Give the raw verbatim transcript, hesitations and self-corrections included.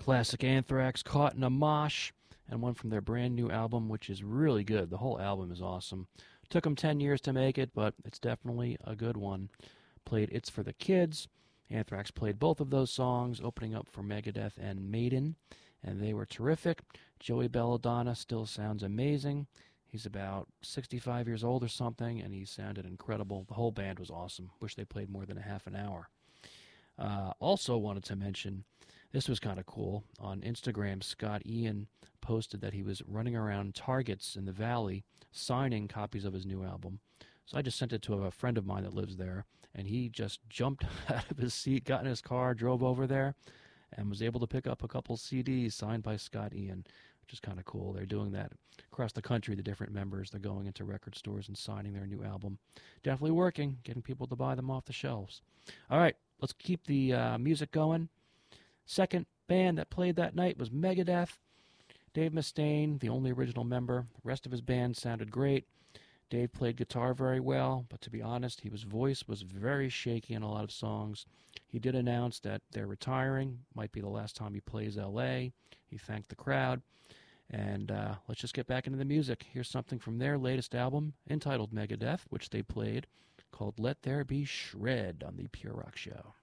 classic Anthrax, Caught in a Mosh, and one from their brand new album, which is really good. The whole album is awesome. Took them ten years to make it, but it's definitely a good one. Played It's for the Kids. Anthrax played both of those songs, opening up for Megadeth and Maiden, and they were terrific. Joey Belladonna still sounds amazing. He's about sixty-five years old or something, and he sounded incredible. The whole band was awesome. Wish they played more than a half an hour. Uh, also wanted to mention, this was kind of cool. On Instagram, Scott Ian posted that he was running around Targets in the Valley signing copies of his new album. So I just sent it to a friend of mine that lives there, and he just jumped out of his seat, got in his car, drove over there, and was able to pick up a couple C Ds signed by Scott Ian, which is kind of cool. They're doing that across the country, the different members. They're going into record stores and signing their new album. Definitely working, getting people to buy them off the shelves. All right, let's keep the uh, music going. Second band that played that night was Megadeth. Dave Mustaine, the only original member. The rest of his band sounded great. Dave played guitar very well, but to be honest, his voice was very shaky in a lot of songs. He did announce that they're retiring. Might be the last time he plays L A. He thanked the crowd. And uh, let's just get back into the music. Here's something from their latest album, entitled Megadeth, which they played, called Let There Be Shred on the Pure Rock Show.